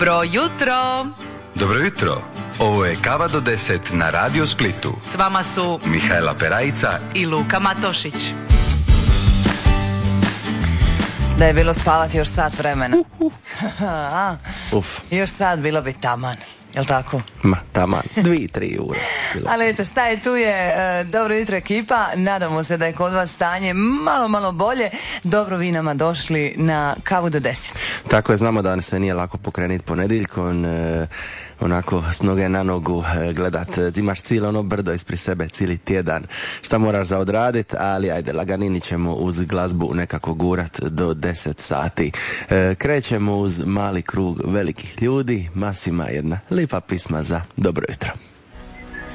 Dobro jutro. Dobro jutro. Ovo je Kava do 10 na Radio Splitu. S vama su Mihajla Perajica i Luka Matošić. Da je bilo spavati još sat vremena. Uf. Još sat bilo bi taman. Jel' tako? Ma, taman. 2-3 ure. Ali eto, šta je, tu je dobro jutro ekipa. Nadamo se da je kod vas stanje malo bolje. Dobro vi nama došli na Kavu do 10. Tako je, znamo da se nije lako pokrenuti ponedjeljkom, onako s noge na nogu gledat. Imaš cijelo ono brdo ispred sebe, cijeli tjedan. Šta moraš za odradit, ali ajde, laganini ćemo uz glazbu nekako gurat do 10 sati. Krećemo uz mali krug velikih ljudi. Masima jedna lipa pisma za dobro jutro.